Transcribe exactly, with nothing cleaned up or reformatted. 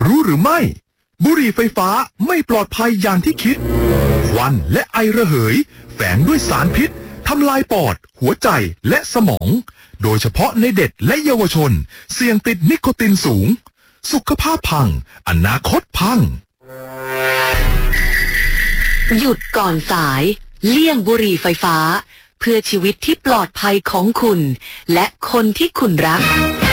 รู้หรือไม่บุหรี่ไฟฟ้าไม่ปลอดภัยอย่างที่คิดควันและไอระเหยแฝงด้วยสารพิษทำลายปอดหัวใจและสมองโดยเฉพาะในเด็กและเยาวชนเสี่ยงติดนิโคตินสูงสุขภาพพังอนาคตพังหยุดก่อนสายเลี่ยงบุหรี่ไฟฟ้าเพื่อชีวิตที่ปลอดภัยของคุณและคนที่คุณรัก